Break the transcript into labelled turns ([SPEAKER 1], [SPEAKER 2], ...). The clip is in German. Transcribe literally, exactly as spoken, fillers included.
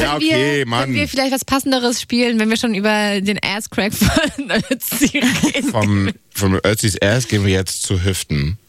[SPEAKER 1] ja, okay,
[SPEAKER 2] wir,
[SPEAKER 1] Mann.
[SPEAKER 2] Wenn wir vielleicht was Passenderes spielen, wenn wir schon über den Asscrack von Ötzi reden.
[SPEAKER 1] Vom, vom Ötzis Ass gehen wir jetzt zu Hüften.